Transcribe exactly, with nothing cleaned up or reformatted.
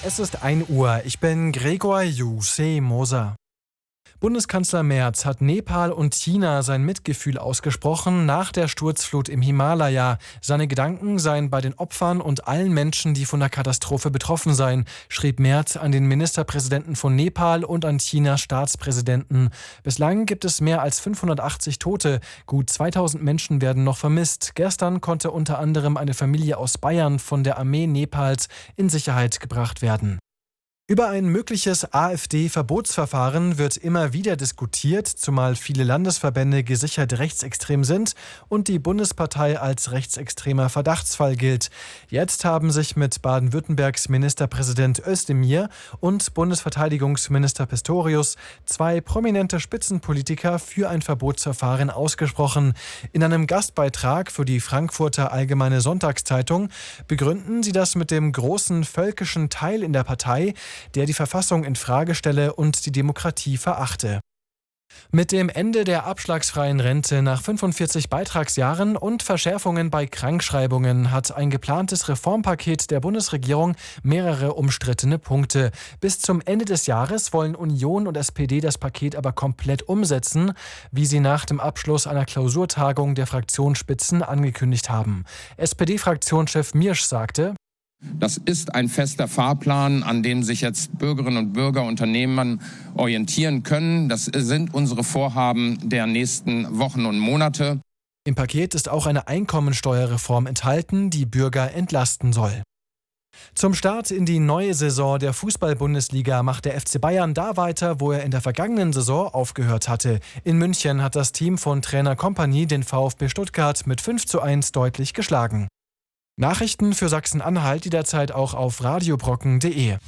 Es ist ein Uhr. Ich bin Gregor Juseh Moser. Bundeskanzler Merz hat Nepal und China sein Mitgefühl ausgesprochen nach der Sturzflut im Himalaya. Seine Gedanken seien bei den Opfern und allen Menschen, die von der Katastrophe betroffen seien, schrieb Merz an den Ministerpräsidenten von Nepal und an Chinas Staatspräsidenten. Bislang gibt es mehr als fünfhundertachtzig Tote. Gut zweitausend Menschen werden noch vermisst. Gestern konnte unter anderem eine Familie aus Bayern von der Armee Nepals in Sicherheit gebracht werden. Über ein mögliches AfD-Verbotsverfahren wird immer wieder diskutiert, zumal viele Landesverbände gesichert rechtsextrem sind und die Bundespartei als rechtsextremer Verdachtsfall gilt. Jetzt haben sich mit Baden-Württembergs Ministerpräsident Özdemir und Bundesverteidigungsminister Pistorius zwei prominente Spitzenpolitiker für ein Verbotsverfahren ausgesprochen. In einem Gastbeitrag für die Frankfurter Allgemeine Sonntagszeitung begründen sie das mit dem großen völkischen Teil in der Partei, der die Verfassung in Frage stelle und die Demokratie verachte. Mit dem Ende der abschlagsfreien Rente nach fünfundvierzig Beitragsjahren und Verschärfungen bei Krankschreibungen hat ein geplantes Reformpaket der Bundesregierung mehrere umstrittene Punkte. Bis zum Ende des Jahres wollen Union und S P D das Paket aber komplett umsetzen, wie sie nach dem Abschluss einer Klausurtagung der Fraktionsspitzen angekündigt haben. S P D-Fraktionschef Miersch sagte: Das ist ein fester Fahrplan, an dem sich jetzt Bürgerinnen und Bürger, Unternehmen orientieren können. Das sind unsere Vorhaben der nächsten Wochen und Monate. Im Paket ist auch eine Einkommensteuerreform enthalten, die Bürger entlasten soll. Zum Start in die neue Saison der Fußball-Bundesliga macht der F C Bayern da weiter, wo er in der vergangenen Saison aufgehört hatte. In München hat das Team von Trainer Kompany den VfB Stuttgart mit fünf zu eins deutlich geschlagen. Nachrichten für Sachsen-Anhalt jederzeit auch auf radiobrocken punkt de.